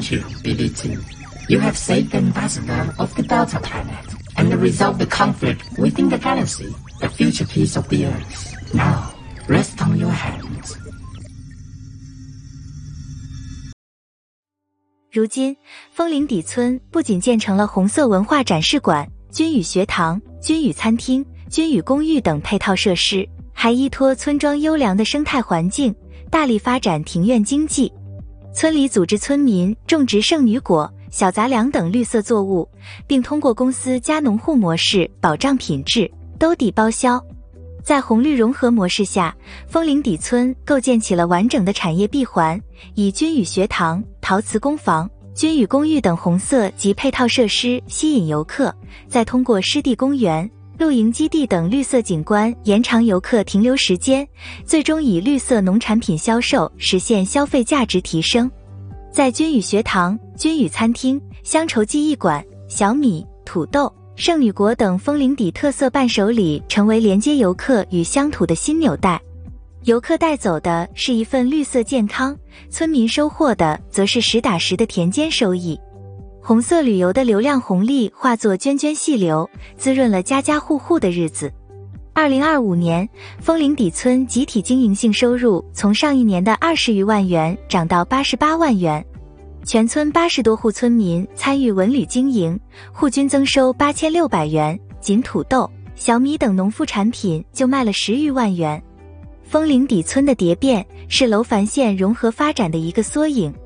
Thank you, BBT. You have saved the ambassador of the Delta planet and resolved the conflict within the galaxy, the future peace of the Earth. Now, rest on your hands. 如今，枫林底村不仅建成了红色文化展示馆、军语学堂、军语餐厅、军语公寓等配套设施，还依托村庄优良的生态环境，大力发展庭院经济。村里组织村民种植圣女果、小杂粮等绿色作物，并通过公司加农户模式保障品质，兜底包销。在红绿融合模式下，枫林底村构建起了完整的产业闭环，以军语学堂、陶瓷工坊、军语公寓等红色及配套设施吸引游客，再通过湿地公园、露营基地等绿色景观延长游客停留时间，最终以绿色农产品销售实现消费价值提升。在军语学堂、军语餐厅、乡愁记忆馆、小米、土豆、圣女果等枫林底特色伴手礼成为连接游客与乡土的新纽带。游客带走的是一份绿色健康，村民收获的则是实打实的田间收益。红色旅游的流量红利化作涓涓细流，滋润了家家户户的日子。2025年，枫林底村集体经营性收入从上一年的20余万元涨到88万元。全村80多户村民参与文旅经营，户均增收8600元，仅土豆、小米等农副产品就卖了10余万元。枫林底村的蝶变是楼烦县融合发展的一个缩影。